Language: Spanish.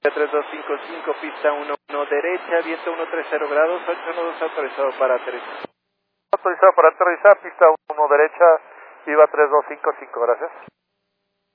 3255, pista 11 derecha, viento 130 grados, 812 autorizado para aterrizar. Autorizado para aterrizar, pista 1 derecha, viva 3255, gracias.